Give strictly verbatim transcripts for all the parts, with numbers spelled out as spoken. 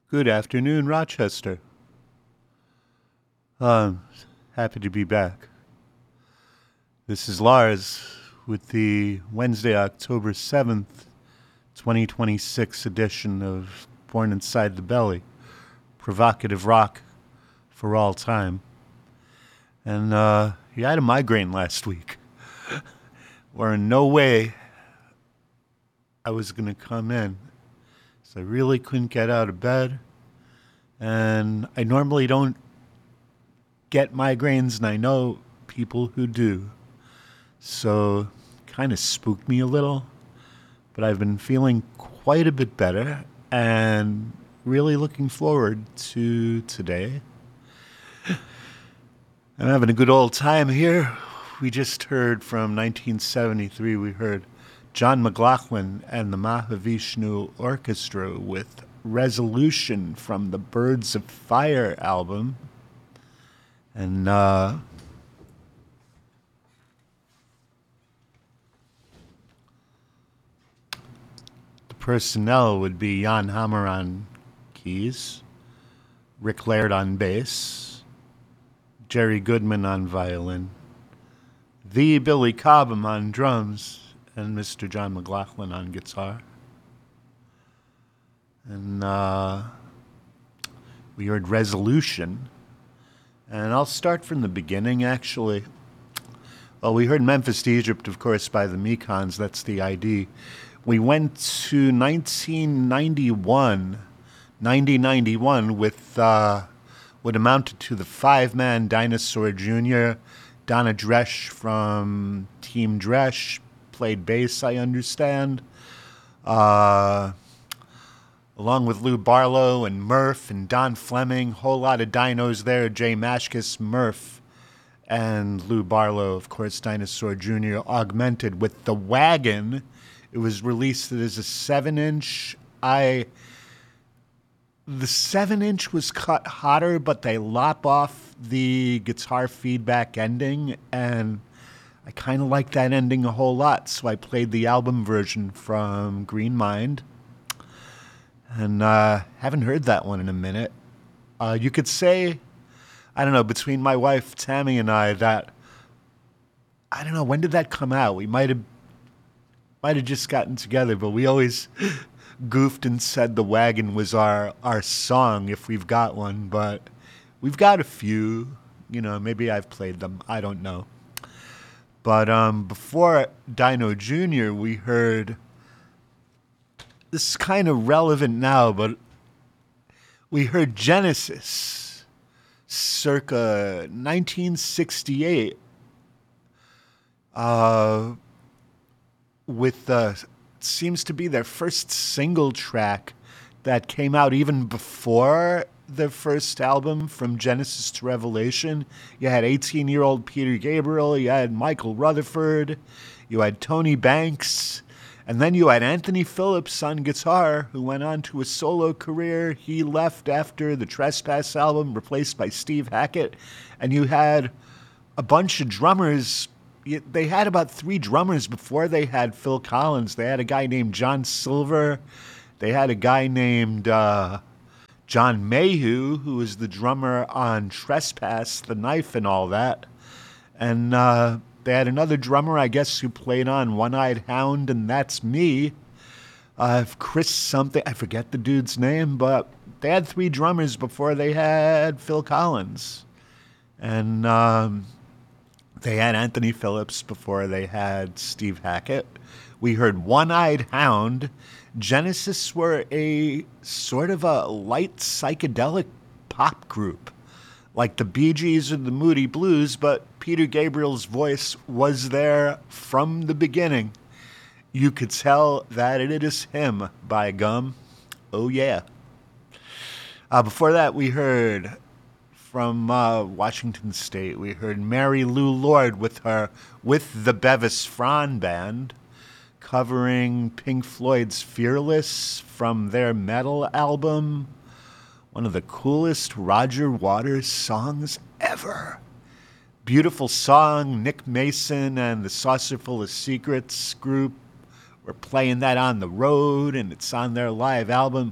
Good afternoon, Rochester. Um, happy to be back. This is Lars with the Wednesday, October seventh, twenty twenty-six edition of Born Inside the Belly, provocative rock for all time. And, uh, yeah, I had a migraine last week, where in no way I was going to come in. So I really couldn't get out of bed. And I normally don't get migraines, and I know people who do. So kind of spooked me a little. But I've been feeling quite a bit better and really looking forward to today. I'm having a good old time here. We just heard from nineteen seventy-three, we heard John McLaughlin and the Mahavishnu Orchestra with Resolution from the Birds of Fire album. And uh, the personnel would be Jan Hammer on keys, Rick Laird on bass, Jerry Goodman on violin, the Billy Cobham on drums, and Mister John McLaughlin on guitar. And uh, we heard Resolution. And I'll start from the beginning, actually. Well, we heard Memphis to Egypt, of course, by the Mekons. That's the I D. We went to nineteen ninety-one, nineteen ninety-one with uh, what amounted to the five-man Dinosaur Junior Donna Dresch from Team Dresch played bass, I understand. Uh, along with Lou Barlow and Murph and Don Fleming, whole lot of dinos there. Jay Mashkus, Murph, and Lou Barlow, of course, Dinosaur Junior, augmented with the Wagon. It was released as a seven-inch. I... The seven-inch was cut hotter, but they lop off the guitar feedback ending, and I kind of like that ending a whole lot, so I played the album version from Green Mind, and uh, haven't heard that one in a minute. Uh, you could say, I don't know, between my wife Tammy and I, that, I don't know, when did that come out? We might have might have just gotten together, but we always goofed and said the Wagon was our, our song, if we've got one, but we've got a few. You know, maybe I've played them. I don't know. But um, before Dino Junior, we heard, this is kind of relevant now, but we heard Genesis, circa nineteen sixty-eight, uh, with, uh, seems to be their first single track that came out even before their first album, From Genesis to Revelation. You had eighteen-year-old Peter Gabriel, you had Michael Rutherford, you had Tony Banks, and then you had Anthony Phillips on guitar, who went on to a solo career. He left after the Trespass album, replaced by Steve Hackett, and you had a bunch of drummers. They had about three drummers before they had Phil Collins. They had a guy named John Silver. They had a guy named uh, John Mayhew, who was the drummer on Trespass, The Knife, and all that. And uh, they had another drummer, I guess, who played on One-Eyed Hound, and That's Me. Uh, Chris something, I forget the dude's name, but they had three drummers before they had Phil Collins. And um, they had Anthony Phillips before they had Steve Hackett. We heard One-Eyed Hound. Genesis were a sort of a light psychedelic pop group, like the Bee Gees or the Moody Blues, but Peter Gabriel's voice was there from the beginning. You could tell that it is him, by gum. Oh, yeah. Uh, before that, we heard from uh, Washington State, we heard Mary Lou Lord with her, with the Bevis Fran Band, covering Pink Floyd's Fearless from their metal album. One of the coolest Roger Waters songs ever. Beautiful song. Nick Mason and the Saucerful of Secrets group were playing that on the road, and it's on their live album.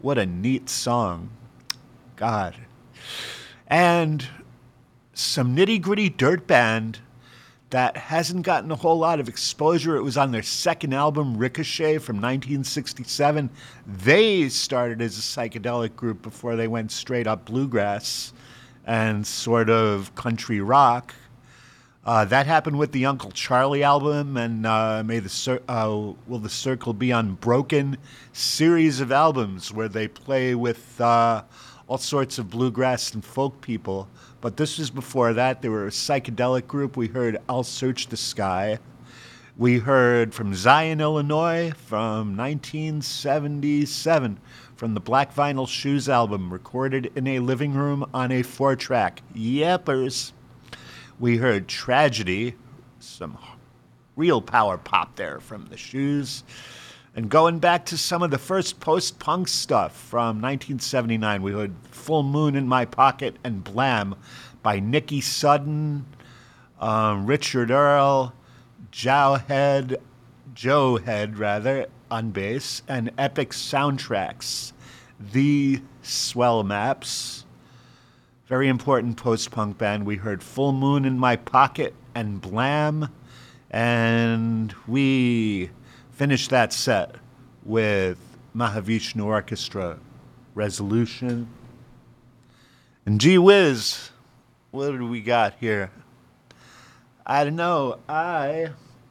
What a neat song. God. And some nitty-gritty dirt band that hasn't gotten a whole lot of exposure. It was on their second album, Ricochet, from nineteen sixty-seven. They started as a psychedelic group before they went straight up bluegrass and sort of country rock. Uh, that happened with the Uncle Charlie album, and uh, May the Cir- uh, Will the Circle Be Unbroken series of albums where they play with uh, all sorts of bluegrass and folk people. But this was before that. They were a psychedelic group. We heard I'll Search the Sky. We heard from Zion, Illinois, from nineteen seventy-seven, from the Black Vinyl Shoes album, recorded in a living room on a four-track. Yepers. We heard Tragedy, some real power pop there from the Shoes. And going back to some of the first post-punk stuff from nineteen seventy-nine, we heard Full Moon in My Pocket and Blam by Nicky Sudden, um, Richard Earl, Joe Head, Joe Head rather, on bass, and Epic Soundtracks, The Swell Maps. Very important post-punk band. We heard Full Moon in My Pocket and Blam. And we finished that set with Mahavishnu Orchestra, Resolution. And gee whiz, what do we got here? I don't know. I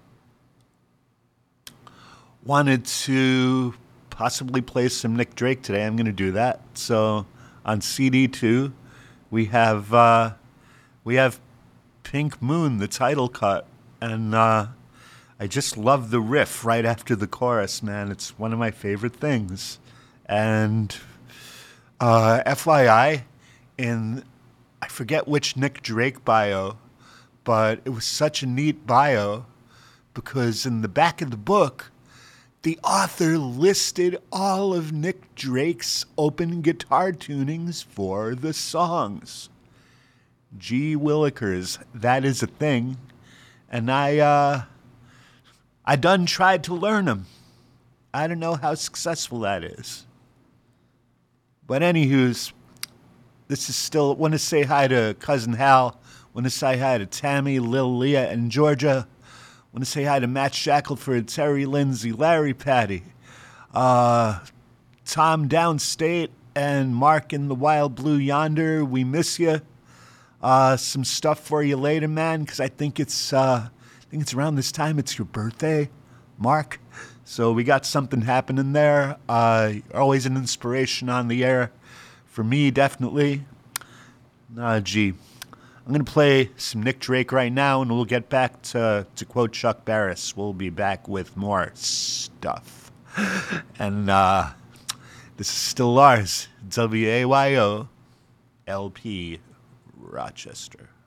wanted to possibly play some Nick Drake today. I'm going to do that. So on C D two, we have uh, we have Pink Moon, the title cut, and uh, I just love the riff right after the chorus, man. It's one of my favorite things. And uh, F Y I, in I forget which Nick Drake bio, but it was such a neat bio because in the back of the book, the author listed all of Nick Drake's open guitar tunings for the songs. Gee Willikers, that is a thing. And I, uh, I done tried to learn them. I don't know how successful that is. But anywho's, this is still, want to say hi to Cousin Hal. Want to say hi to Tammy, Lil Leah, and Georgia. Want to say hi to Matt Shackelford, Terry Lindsay, Larry Patty, uh, Tom Downstate, and Mark in the Wild Blue Yonder. We miss you. Uh, some stuff for you later, man, because I think it's uh, I think it's around this time. It's your birthday, Mark. So we got something happening there. Uh, always an inspiration on the air for me, definitely. Nah, gee. I'm going to play some Nick Drake right now, and we'll get back to, to quote Chuck Barris, we'll be back with more stuff. And uh, this is still Lars, W A Y O, L P, Rochester.